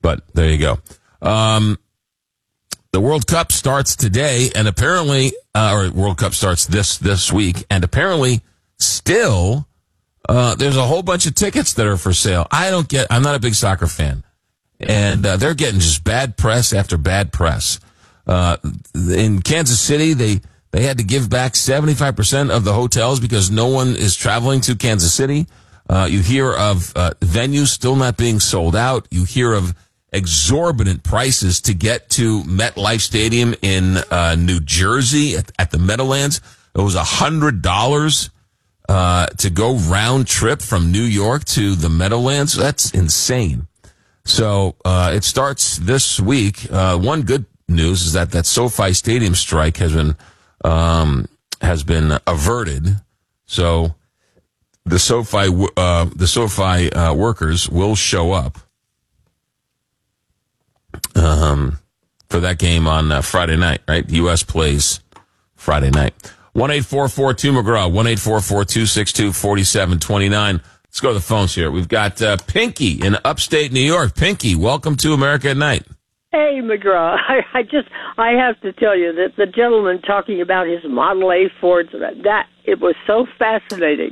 But there you go. The World Cup starts today, and apparently, or World Cup starts this week, and apparently still, there's a whole bunch of tickets that are for sale. I'm not a big soccer fan. And they're getting just bad press after bad press. In Kansas City, they had to give back 75% of the hotels because no one is traveling to Kansas City. You hear of venues still not being sold out. You hear of exorbitant prices to get to MetLife Stadium in New Jersey at the Meadowlands. It was $100 to go round trip from New York to the Meadowlands. That's insane. So it starts this week. One good news is that SoFi Stadium strike has been averted. So the SoFi workers will show up for that game on Friday night. Right, the U.S. plays Friday night. 1-844-2-McGraw, 1-844-262-4729. Let's go to the phones here. We've got Pinky in upstate New York. Pinky, welcome to America at Night. Hey, McGraw. I have to tell you that the gentleman talking about his Model A Fords, that it was so fascinating.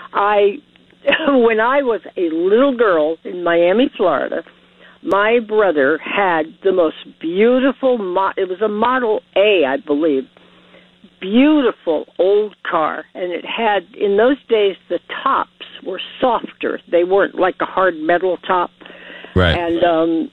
When I was a little girl in Miami, Florida, my brother had the most beautiful, it was a Model A, I believe, beautiful old car, and it had, in those days, the tops were softer. They weren't like a hard metal top. Right. And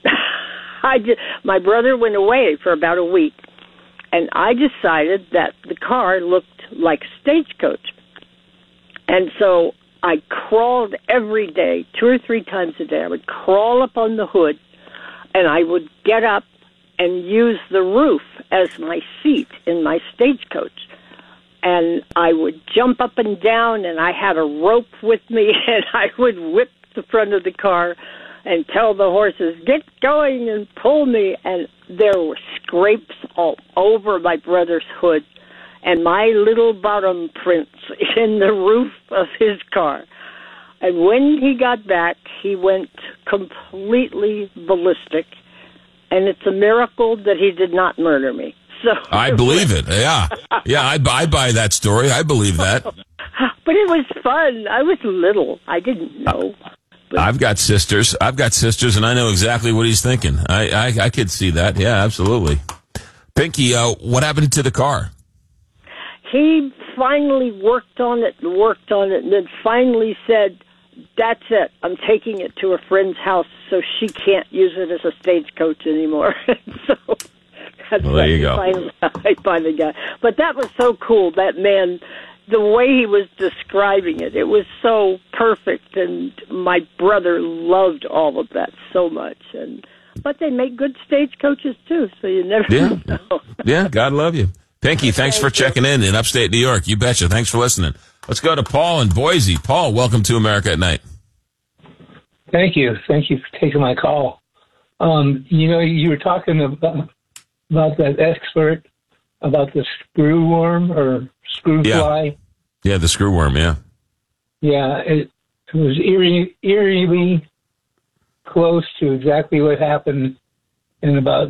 my brother went away for about a week, and I decided that the car looked like Stagecoach. And so I crawled every day, 2 or 3 times a day. I would crawl up on the hood, and I would get up and use the roof as my seat in my Stagecoach. And I would jump up and down, and I had a rope with me, and I would whip the front of the car and tell the horses, get going and pull me. And there were scrapes all over my brother's hood and my little bottom prints in the roof of his car. And when he got back, he went completely ballistic. And it's a miracle that he did not murder me. So I believe it. Yeah. Yeah, I buy that story. I believe that. But it was fun. I was little. I didn't know. I've got sisters, and I know exactly what he's thinking. I could see that. Yeah, absolutely. Pinky, what happened to the car? He finally worked on it, and then finally said, that's it. I'm taking it to a friend's house so she can't use it as a Stagecoach anymore. So that's well, there you go. I finally got. But that was so cool. That man, the way he was describing it, it was so perfect. And my brother loved all of that so much. But they make good Stagecoaches too, so you never know. Yeah, God love you. Pinky, thanks for checking in upstate New York. You betcha. Thanks for listening. Let's go to Paul in Boise. Paul, welcome to America at Night. Thank you. Thank you for taking my call. You were talking about that expert about the screw worm or screw fly. Yeah, the screw worm, yeah. Yeah, it was eerily close to exactly what happened in about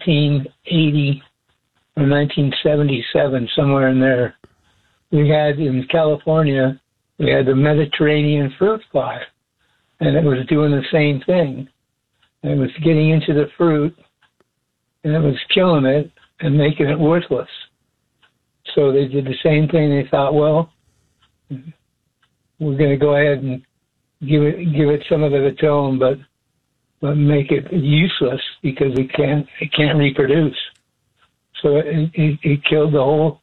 1980 or 1977, somewhere in there. We had in California, we had the Mediterranean fruit fly, and it was doing the same thing. And it was getting into the fruit, and it was killing it and making it worthless. So they did the same thing. They thought, well, we're going to go ahead and give it some of its own, but make it useless because it can't reproduce. So it killed the whole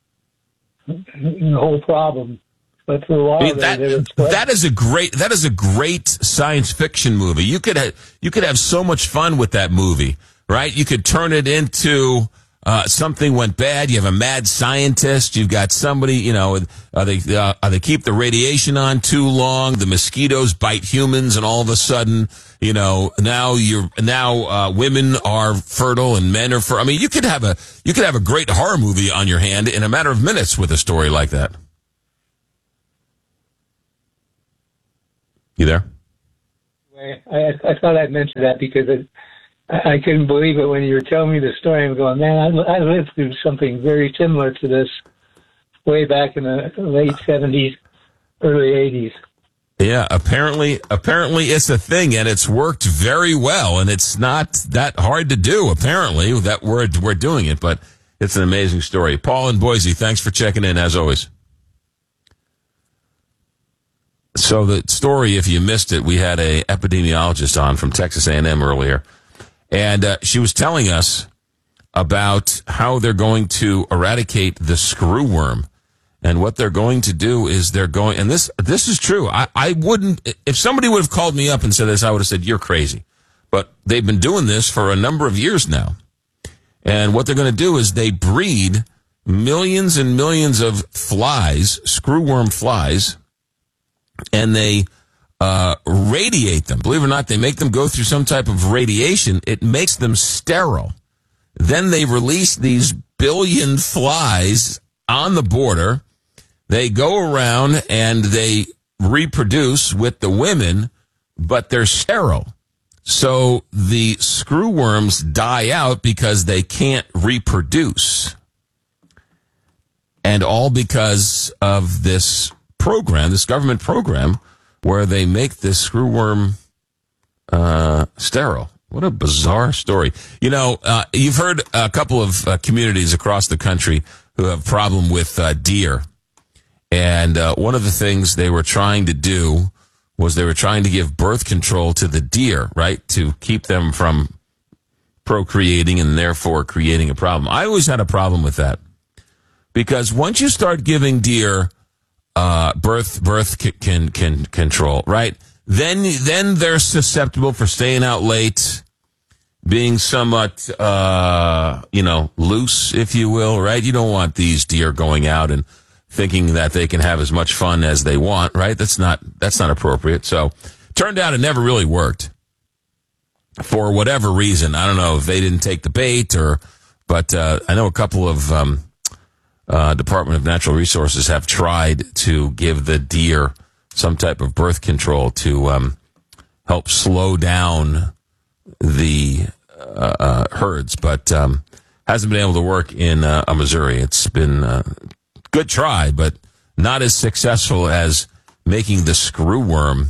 problem. But for a while, that is a great science fiction movie. You could have so much fun with that movie, right? You could turn it into something went bad. You have a mad scientist. You've got somebody, they keep the radiation on too long. The mosquitoes bite humans, and all of a sudden, now women are fertile and men are fertile. I mean, you could have a great horror movie on your hand in a matter of minutes with a story like that. You there? I thought I'd mention that because I couldn't believe it when you were telling me the story. I'm going, man, I lived through something very similar to this way back in the late 70s, early 80s. Yeah, apparently it's a thing, and it's worked very well, and it's not that hard to do, apparently, that we're doing it, but it's an amazing story. Paul in Boise, thanks for checking in, as always. So the story, if you missed it, we had a epidemiologist on from Texas A&M earlier, and she was telling us about how they're going to eradicate the screwworm. And what they're going to do is and this is true. I wouldn't, if somebody would have called me up and said this, I would have said, you're crazy. But they've been doing this for a number of years now. And what they're going to do is they breed millions and millions of flies, screwworm flies, and they radiate them. Believe it or not, they make them go through some type of radiation. It makes them sterile. Then they release these billion flies on the border. They go around and they reproduce with the women, but they're sterile. So the screwworms die out because they can't reproduce. And all because of this program, this government program, where they make this screwworm sterile. What a bizarre story. You know, you've heard a couple of communities across the country who have problem with deer. And one of the things they were trying to do was they were trying to give birth control to the deer, right, to keep them from procreating and therefore creating a problem. I always had a problem with that because once you start giving deer birth control, right, then they're susceptible for staying out late, being somewhat, loose, if you will, right? You don't want these deer going out and thinking that they can have as much fun as they want, right? That's not appropriate. So, turned out it never really worked for whatever reason. I don't know if they didn't take the bait but I know a couple of Department of Natural Resources have tried to give the deer some type of birth control to help slow down the herds, but hasn't been able to work in Missouri. It's been good try, but not as successful as making the screwworm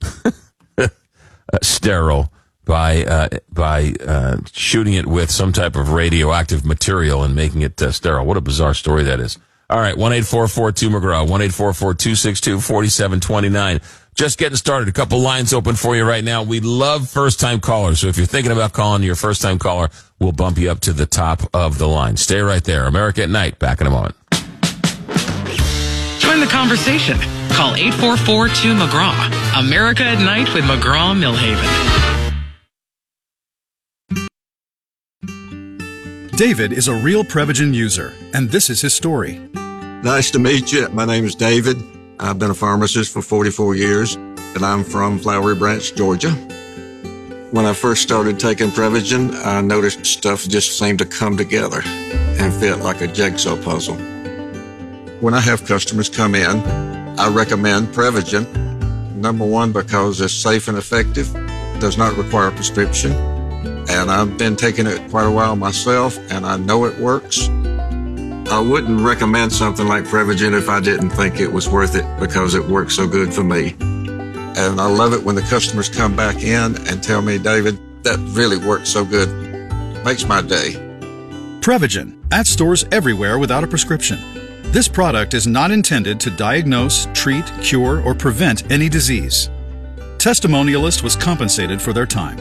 sterile by shooting it with some type of radioactive material and making it sterile. What a bizarre story that is. All right, 1-844-2-McGraw, 1-844-262-4729. Just getting started. A couple lines open for you right now. We love first-time callers, so if you're thinking about calling your first-time caller, we'll bump you up to the top of the line. Stay right there. America at Night, back in a moment. Join the conversation. Call 844-2-McGraw. America at Night with McGraw-Millhaven. David is a real Prevagen user, and this is his story. Nice to meet you. My name is David. I've been a pharmacist for 44 years, and I'm from Flowery Branch, Georgia. When I first started taking Prevagen, I noticed stuff just seemed to come together and fit like a jigsaw puzzle. When I have customers come in, I recommend Prevagen. Number one, because it's safe and effective, does not require a prescription, and I've been taking it quite a while myself, and I know it works. I wouldn't recommend something like Prevagen if I didn't think it was worth it because it works so good for me. And I love it when the customers come back in and tell me, David, that really works so good. Makes my day. Prevagen, at stores everywhere without a prescription. This product is not intended to diagnose, treat, cure, or prevent any disease. Testimonialist was compensated for their time.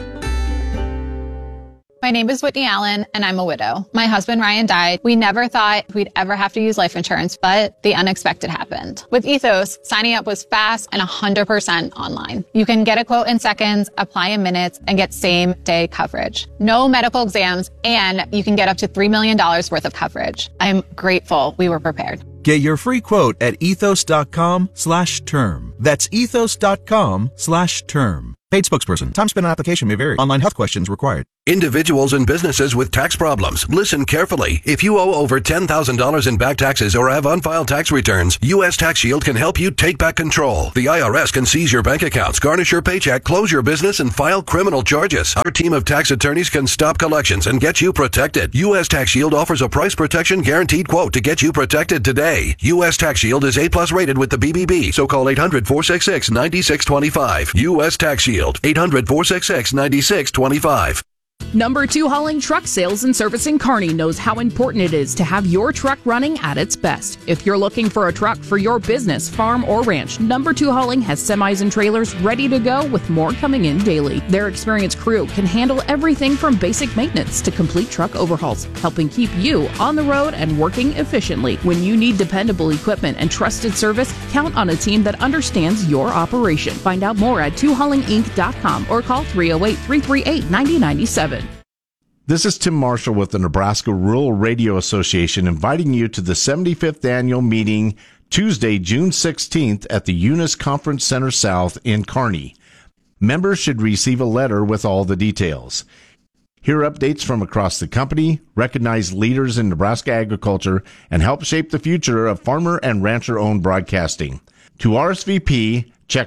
My name is Whitney Allen, and I'm a widow. My husband, Ryan, died. We never thought we'd ever have to use life insurance, but the unexpected happened. With Ethos, signing up was fast and 100% online. You can get a quote in seconds, apply in minutes, and get same-day coverage. No medical exams, and you can get up to $3 million worth of coverage. I'm grateful we were prepared. Get your free quote at ethos.com/term. That's ethos.com/term. Paid spokesperson. Time spent on application may vary. Online health questions required. Individuals and businesses with tax problems, listen carefully. If you owe over $10,000 in back taxes or have unfiled tax returns, U.S. Tax Shield can help you take back control. The IRS can seize your bank accounts, garnish your paycheck, close your business, and file criminal charges. Our team of tax attorneys can stop collections and get you protected. U.S. Tax Shield offers a price protection guaranteed quote to get you protected today. U.S. Tax Shield is A+ rated with the BBB, so call 800-466-9625. U.S. Tax Shield, 800-466-9625. Number 2 Hauling Truck Sales and Service in Kearney knows how important it is to have your truck running at its best. If you're looking for a truck for your business, farm, or ranch, Number 2 Hauling has semis and trailers ready to go with more coming in daily. Their experienced crew can handle everything from basic maintenance to complete truck overhauls, helping keep you on the road and working efficiently. When you need dependable equipment and trusted service, count on a team that understands your operation. Find out more at 2haulinginc.com or call 308-338-9097. This is Tim Marshall with the Nebraska Rural Radio Association inviting you to the 75th annual meeting Tuesday, June 16th at the Eunice Conference Center South in Kearney. Members should receive a letter with all the details. Hear updates from across the company, recognize leaders in Nebraska agriculture, and help shape the future of farmer and rancher-owned broadcasting. To RSVP, check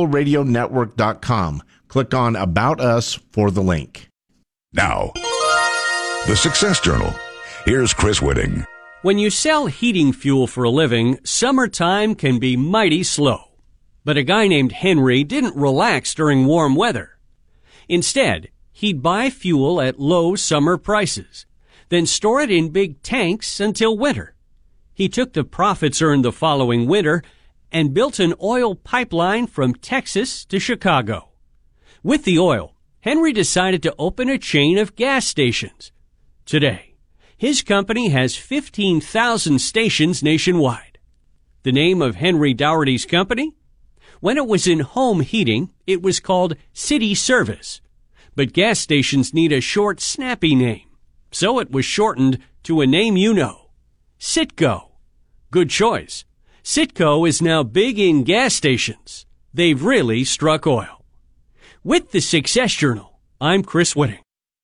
ruralradionetwork.com. Click on About Us for the link. Now, the Success Journal. Here's Chris Whitting. When you sell heating fuel for a living, summertime can be mighty slow. But a guy named Henry didn't relax during warm weather. Instead, he'd buy fuel at low summer prices, then store it in big tanks until winter. He took the profits earned the following winter and built an oil pipeline from Texas to Chicago. With the oil, Henry decided to open a chain of gas stations. Today, his company has 15,000 stations nationwide. The name of Henry Dougherty's company? When it was in home heating, it was called City Service. But gas stations need a short, snappy name, so it was shortened to a name you know, Citgo. Good choice. Citgo is now big in gas stations. They've really struck oil. With the Success Journal, I'm Chris Whitting.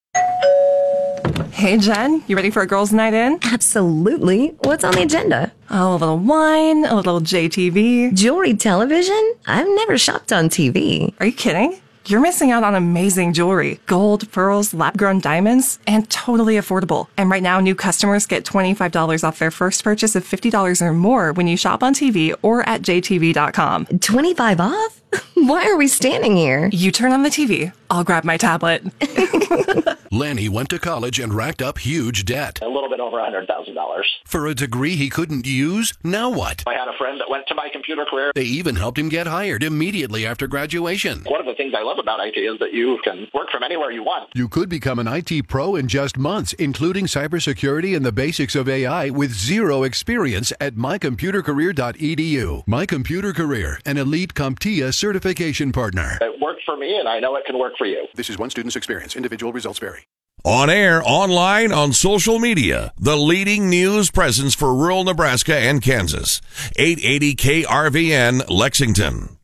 Hey, Jen, you ready for a girls' night in? Absolutely. What's on the agenda? Oh, a little wine, a little JTV. Jewelry television? I've never shopped on TV. Are you kidding? You're missing out on amazing jewelry. Gold, pearls, lab-grown diamonds, and totally affordable. And right now, new customers get $25 off their first purchase of $50 or more when you shop on TV or at jtv.com. 25 off? Why are we standing here? You turn on the TV. I'll grab my tablet. Lanny went to college and racked up huge debt. A little bit over $100,000. For a degree he couldn't use? Now what? I had a friend that went to My Computer Career. They even helped him get hired immediately after graduation. One of the things I love about IT is that you can work from anywhere you want. You could become an IT pro in just months, including cybersecurity and the basics of AI with zero experience at mycomputercareer.edu. My Computer Career, an elite CompTIA certification partner. It worked for me, and I know it can work for you. This is one student's experience. Individual results vary. On air, online, on social media, the leading news presence for rural Nebraska and Kansas. 880 KRVN, Lexington.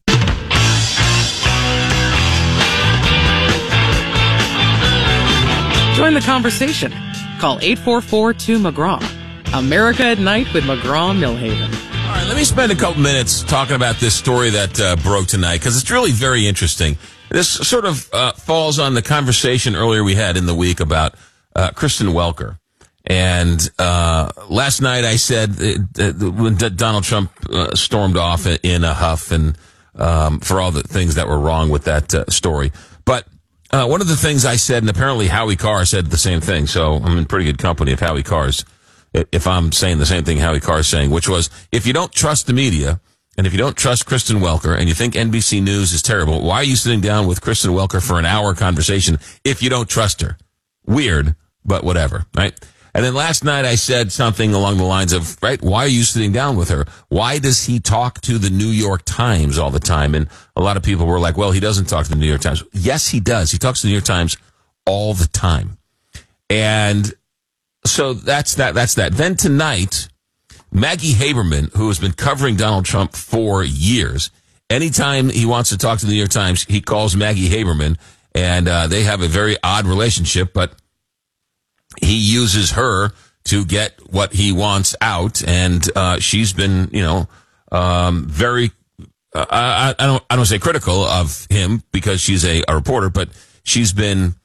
Join the conversation. Call 844-2-McGraw. America at Night with McGraw-Millhaven. All right, let me spend a couple minutes talking about this story that broke tonight, because it's really very interesting. This sort of falls on the conversation earlier we had in the week about Kristen Welker. And last night I said when Donald Trump stormed off in a huff and for all the things that were wrong with that story. But one of the things I said, and apparently Howie Carr said the same thing, so I'm in pretty good company of Howie Carr's, if I'm saying the same thing Howie Carr's saying, which was, if you don't trust the media, and if you don't trust Kristen Welker and you think NBC News is terrible, why are you sitting down with Kristen Welker for an hour conversation if you don't trust her? Weird, but whatever, right? And then last night I said something along the lines of, right, why are you sitting down with her? Why does he talk to the New York Times all the time? And a lot of people were like, well, he doesn't talk to the New York Times. Yes, he does. He talks to the New York Times all the time. And so that's that. Then tonight, Maggie Haberman, who has been covering Donald Trump for years, anytime he wants to talk to the New York Times, he calls Maggie Haberman, and they have a very odd relationship, but he uses her to get what he wants out, and she's been, very. I don't say critical of him because she's a reporter, but she's been